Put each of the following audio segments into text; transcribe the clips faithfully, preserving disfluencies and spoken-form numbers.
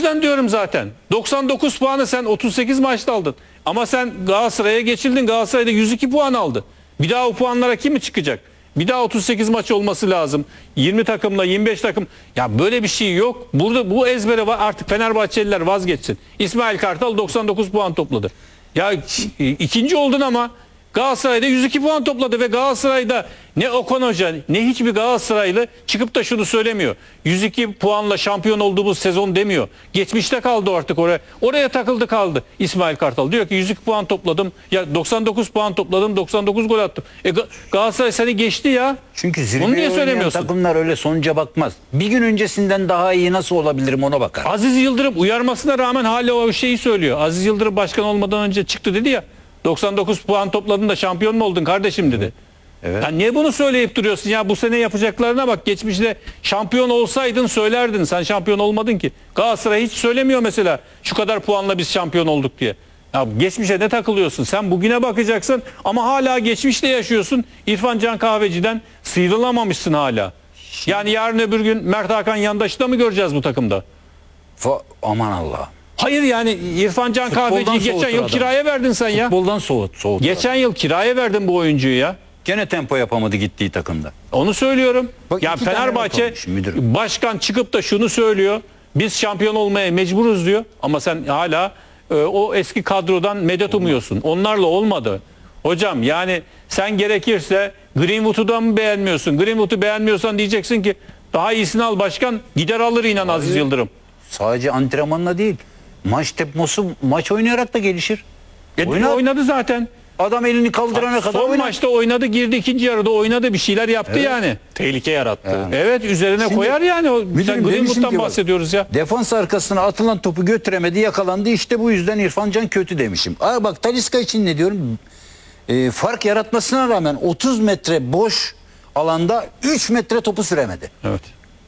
yüzden diyorum zaten. doksan dokuz puanı sen otuz sekiz maçta aldın. Ama sen Galatasaray'a geçildin. Galatasaray'da yüz iki puan aldı. Bir daha o puanlara kim mi çıkacak? Bir daha otuz sekiz maç olması lazım. yirmi takımla yirmi beş takım. Ya böyle bir şey yok. Burada bu ezbere var. Artık Fenerbahçeliler vazgeçsin. İsmail Kartal doksan dokuz puan topladı. Ya ikinci oldun ama Galatasaray'da yüz iki puan topladı ve Galatasaray'da ne Okan Hoca ne hiçbir Galatasaraylı çıkıp da şunu söylemiyor. yüz iki puanla şampiyon olduğumuz sezon demiyor. Geçmişte kaldı artık oraya. Oraya takıldı kaldı İsmail Kartal. Diyor ki yüz iki puan topladım. Ya doksan dokuz puan topladım. doksan dokuz gol attım. E Galatasaray seni geçti ya. Çünkü zirveye oynayan takımlar öyle sonuca bakmaz. Bir gün öncesinden daha iyi nasıl olabilirim ona bakar. Aziz Yıldırım uyarmasına rağmen hala o şeyi söylüyor. Aziz Yıldırım başkan olmadan önce çıktı dedi ya. doksan dokuz puan topladın da şampiyon mu oldun kardeşim dedi. Evet. Ya niye bunu söyleyip duruyorsun ya, bu sene yapacaklarına bak, geçmişte şampiyon olsaydın söylerdin, sen şampiyon olmadın ki. Galatasaray hiç söylemiyor mesela şu kadar puanla biz şampiyon olduk diye. Ya geçmişe ne takılıyorsun, sen bugüne bakacaksın ama hala geçmişte yaşıyorsun. İrfan Can Kahveci'den sıyrılamamışsın hala. Yani yarın öbür gün Mert Hakan Yandaş'ı da mı göreceğiz bu takımda? Fa Aman Allah. Hayır yani İrfan Can Kahveci'yi geçen yıl adam. kiraya verdin sen ya. Futboldan soğut, soğut. Geçen adam. yıl kiraya verdin bu oyuncuyu ya. Gene tempo yapamadı gittiği takımda. Onu söylüyorum. Bak, ya Fenerbahçe başkan çıkıp da şunu söylüyor. Biz şampiyon olmaya mecburuz diyor. Ama sen hala e, o eski kadrodan medet umuyorsun. Onlarla olmadı. Hocam yani sen gerekirse Greenwood'u da mı beğenmiyorsun? Greenwood'u beğenmiyorsan diyeceksin ki daha iyisini al başkan. Gider alır inan Aziz Abi, Yıldırım. Sadece antrenmanla değil. Maç temposu, maç oynayarak da gelişir. E, oynadı zaten. Adam elini kaldırana kadar son oynadı. maçta oynadı, girdi ikinci yarıda oynadı, bir şeyler yaptı evet. yani. Tehlike yarattı. Yani. Evet, üzerine Şimdi, koyar yani. O, Greenwood'dan bahsediyoruz ya. Defans arkasına atılan topu götüremedi, yakalandı. İşte bu yüzden İrfan Can kötü demişim. Aa, bak Talisca için ne diyorum? E, fark yaratmasına rağmen otuz metre boş alanda üç metre topu süremedi. Evet.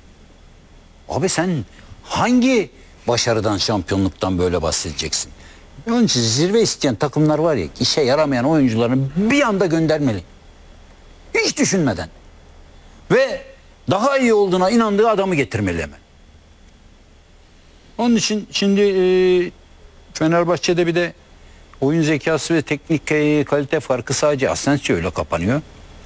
Abi sen hangi başarıdan, şampiyonluktan böyle bahsedeceksin? Onun için zirve isteyen takımlar var ya, işe yaramayan oyuncularını bir anda göndermeli. Hiç düşünmeden. Ve daha iyi olduğuna inandığı adamı getirmeli hemen. Onun için şimdi e, Fenerbahçe'de bir de oyun zekası ve teknik e, kalite farkı sadece Asensio ile kapanıyor.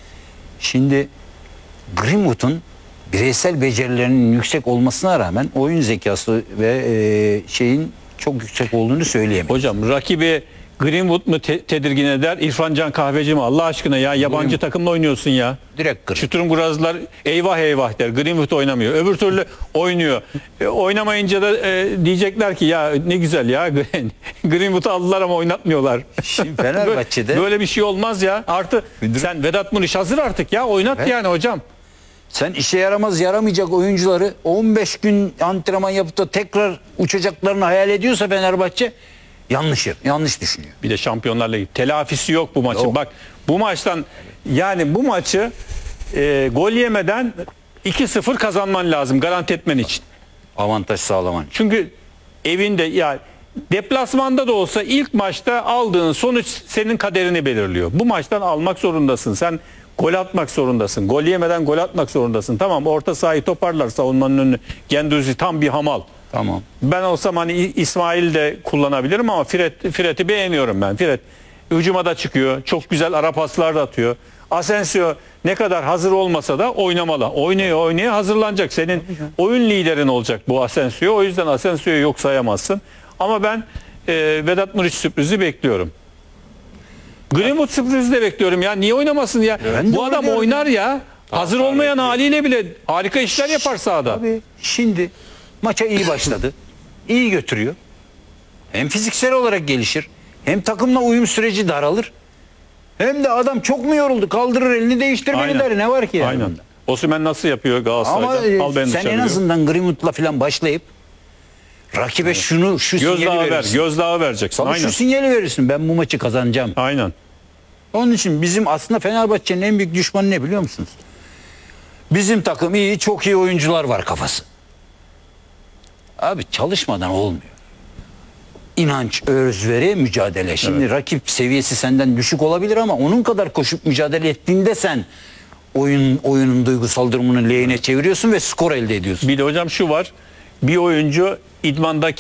Şimdi Greenwood'un bireysel becerilerinin yüksek olmasına rağmen oyun zekası ve e, şeyin çok yüksek olduğunu söyleyemem. Hocam rakibi Greenwood mu te tedirgin eder, İrfan Can Kahveci mi? Allah aşkına ya, yabancı Greenwood. takımla oynuyorsun ya. Direkt Greenwood. Şuturumgurazlar eyvah eyvah der. Greenwood oynamıyor. Öbür türlü oynuyor. E, oynamayınca da e, diyecekler ki ya ne güzel ya. Greenwood'u aldılar ama oynatmıyorlar. Şimdi Fenerbahçe'de böyle, böyle bir şey olmaz ya. Artı Müdür... sen Vedat Muriç hazır artık ya. Oynat evet. yani hocam. Sen işe yaramaz, yaramayacak oyuncuları on beş gün antrenman yapıp da tekrar uçacaklarını hayal ediyorsa Fenerbahçe yanlış yanlış düşünüyor. Bir de Şampiyonlar Ligi telafisi yok bu maçın. Yok. Bak bu maçtan yani bu maçı e, gol yemeden iki sıfır kazanman lazım garanti etmen için. Avantaj sağlaman. Çünkü evinde ya deplasmanda da olsa ilk maçta aldığın sonuç senin kaderini belirliyor. Bu maçtan almak zorundasın. Sen gol atmak zorundasın. Gol yemeden gol atmak zorundasın. Tamam, orta sahayı toparlar savunmanın önünü. Genduzi tam bir hamal. Tamam. Ben olsam hani İsmail de kullanabilirim ama Fred, Fred'i beğeniyorum ben. Fred hücuma da çıkıyor. Çok güzel ara paslar da atıyor. Asensio ne kadar hazır olmasa da oynamalı. Oynaya oynaya hazırlanacak. Senin oyun liderin olacak bu Asensio. O yüzden Asensio'yu yok sayamazsın. Ama ben e, Vedat Muriç sürprizi bekliyorum. Greenwood sürprizi de bekliyorum ya. Niye oynamasın ya? Ben bu adam oynar ya. Hazır Aa, olmayan evet. haliyle bile harika işler yapar sahada. Abi şimdi maça iyi başladı. İyi götürüyor. Hem fiziksel olarak gelişir. Hem takımla uyum süreci daralır. Hem de adam çok mu yoruldu? Kaldırır elini değiştirmeli der. Ne var ki yani? Aynen. Osimhen nasıl yapıyor Galatasaray'da? Ama Al sen en azından Greenwood'la falan başlayıp rakibe evet. şunu şu göz sinyali verirsin. Ver, gözdağı vereceksin. Aynen. Şu sinyali verirsin. Ben bu maçı kazanacağım. Aynen. Onun için bizim aslında Fenerbahçe'nin en büyük düşmanı ne biliyor musunuz? Bizim takım iyi, çok iyi oyuncular var kafası. Abi çalışmadan olmuyor. İnanç, özveri, mücadele. Şimdi evet. rakip seviyesi senden düşük olabilir ama onun kadar koşup mücadele ettiğinde sen oyun oyunun duygusal durumunu lehine çeviriyorsun ve skor elde ediyorsun. Bir de hocam şu var. Bir oyuncu idmandaki